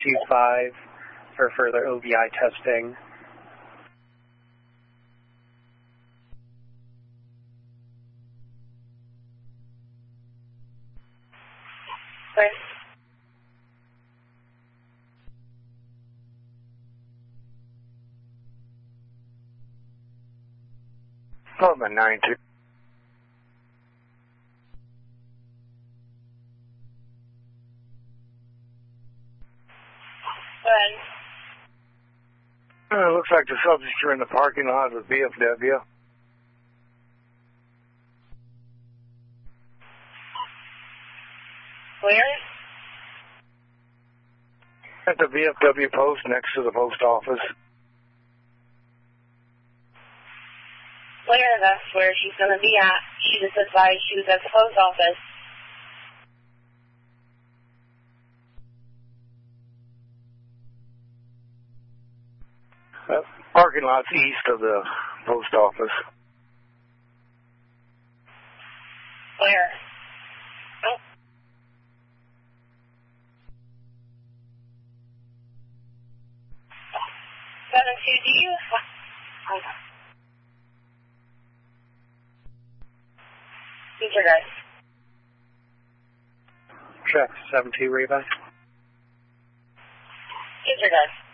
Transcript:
725 for further OVI testing. Right. Department 92. Looks like the subjects are in the parking lot of VFW. Where? At the VFW post next to the post office. Where? That's where she's going to be at. She just advised she was at the post office. Parking lot's east of the post office. Where? Oh. Do you? Disregard. Check 72 Reba. Disregard.